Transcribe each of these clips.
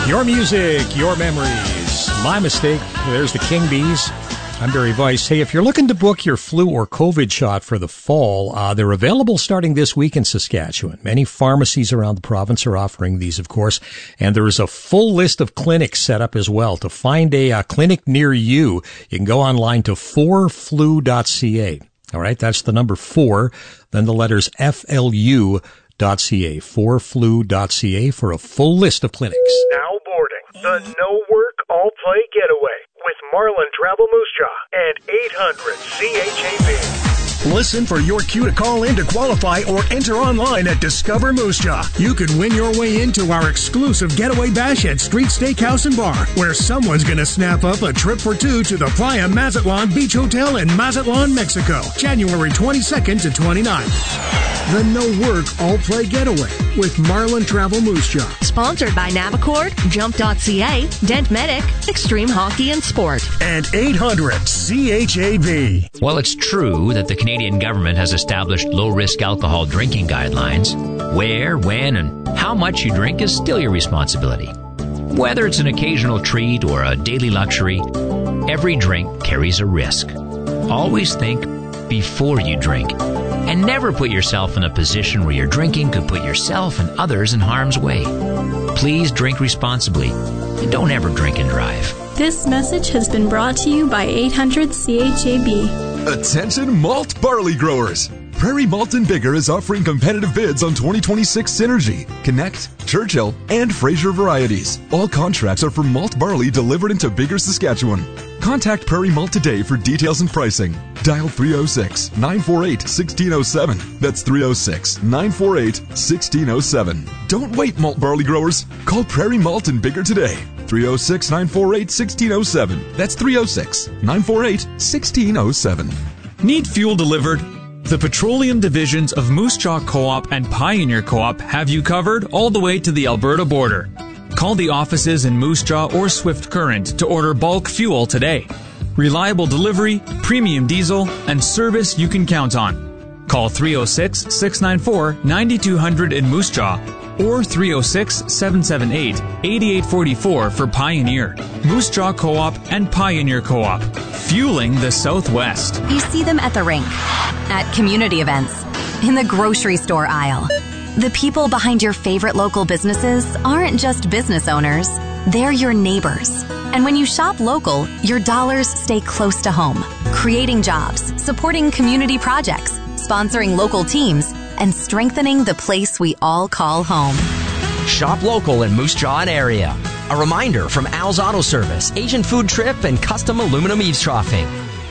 Your music, your memories. My mistake. There's the King Bees. I'm Barry Weiss. Hey, if you're looking to book your flu or COVID shot for the fall, they're available starting this week in Saskatchewan. Many pharmacies around the province are offering these, of course, and there is a full list of clinics set up as well. To find a clinic near you, you can go online to 4flu.ca. All right, that's the number 4, then the letters FLU.ca, 4flu.ca for a full list of clinics. Now boarding the No Work All Play Getaway with Marlin Travel Moose Jaw and 800 CHAB. Listen for your cue to call in to qualify or enter online at Discover Moose Jaw. You could win your way into our exclusive getaway bash at Street Steakhouse and Bar, where someone's going to snap up a trip for two to the Playa Mazatlan Beach Hotel in Mazatlan, Mexico, January 22nd to 29th. The No Work All Play Getaway with Marlin Travel Moose Jaw. Sponsored by Navicord, Jump.ca, Dent Medic, Extreme Hockey and Sport. And 800 CHAB. Well, it's true that the Canadian government has established low-risk alcohol drinking guidelines. Where, when, and how much you drink is still your responsibility. Whether it's an occasional treat or a daily luxury, every drink carries a risk. Always think before you drink, and never put yourself in a position where your drinking could put yourself and others in harm's way. Please drink responsibly, and don't ever drink and drive. This message has been brought to you by 800 CHAB. Attention malt barley growers. Prairie Malt and Bigger is offering competitive bids on 2026 Synergy, Connect, Churchill, and Fraser varieties. All contracts are for malt barley delivered into Bigger, Saskatchewan. Contact Prairie Malt today for details and pricing. Dial 306-948-1607. That's 306-948-1607. Don't wait, malt barley growers. Call Prairie Malt and Bigger today. 306-948-1607. That's 306-948-1607. Need fuel delivered? The petroleum divisions of Moose Jaw Co-op and Pioneer Co-op have you covered all the way to the Alberta border. Call the offices in Moose Jaw or Swift Current to order bulk fuel today. Reliable delivery, premium diesel, and service you can count on. Call 306-694-9200 in Moose Jaw or 306-778-8844 for Pioneer. Moose Jaw Co-op and Pioneer Co-op, fueling the Southwest. You see them at the rink, at community events, in the grocery store aisle. The people behind your favorite local businesses aren't just business owners, they're your neighbors. And when you shop local, your dollars stay close to home, creating jobs, supporting community projects, sponsoring local teams, and strengthening the place we all call home. Shop local in Moose Jaw and area. A reminder from Al's Auto Service, Asian Food Trip, and Custom Aluminum Eavesdropping.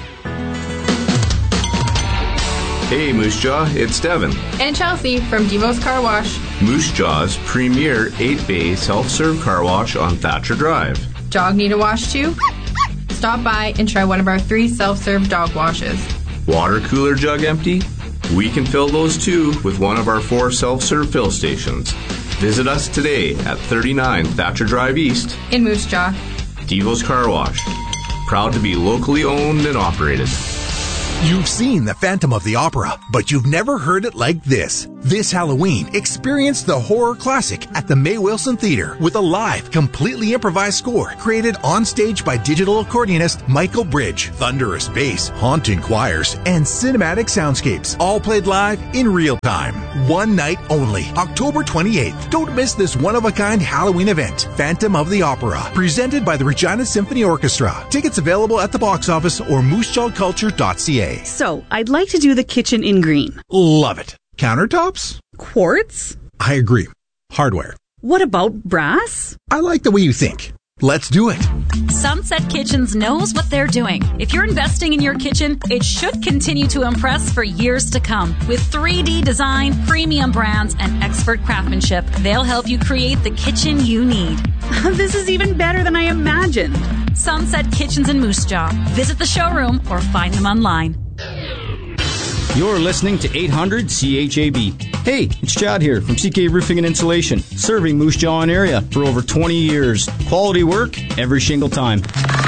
Hey Moose Jaw, it's Devin. And Chelsea from Devo's Car Wash. Moose Jaw's premier 8-bay self-serve car wash on Thatcher Drive. Dog need a wash too? Stop by and try one of our 3 self-serve dog washes. Water cooler jug empty? We can fill those too with one of our 4 self-serve fill stations. Visit us today at 39 Thatcher Drive East in Moose Jaw. Devo's Car Wash. Proud to be locally owned and operated. You've seen the Phantom of the Opera, but you've never heard it like this. This Halloween, experience the horror classic at the May Wilson Theater with a live, completely improvised score created on stage by digital accordionist Michael Bridge, thunderous bass, haunting choirs, and cinematic soundscapes, all played live in real time. One night only, October 28th. Don't miss this one-of-a-kind Halloween event, Phantom of the Opera, presented by the Regina Symphony Orchestra. Tickets available at the box office or moosejawculture.ca. So, I'd like to do the kitchen in green. Love it. Countertops? Quartz? I agree. Hardware. What about brass? I like the way you think. Let's do it. Sunset Kitchens knows what they're doing. If you're investing in your kitchen, it should continue to impress for years to come. With 3D design, premium brands, and expert craftsmanship, they'll help you create the kitchen you need. This is even better than I imagined. Sunset Kitchens in Moose Jaw. Visit the showroom or find them online. You're listening to 800 CHAB. Hey, it's Chad here from CK Roofing and Insulation, serving Moose Jaw and area for over 20 years. Quality work every single time.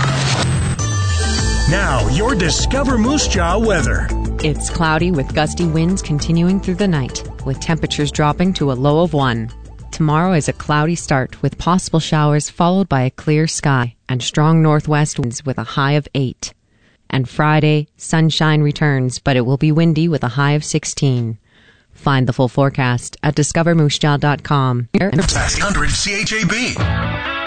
Now, your Discover Moose Jaw weather. It's cloudy with gusty winds continuing through the night, with temperatures dropping to a low of 1. Tomorrow is a cloudy start with possible showers followed by a clear sky and strong northwest winds with a high of 8. And Friday, sunshine returns, but it will be windy with a high of 16. Find the full forecast at discovermoosejaw.com. 800 CHAB.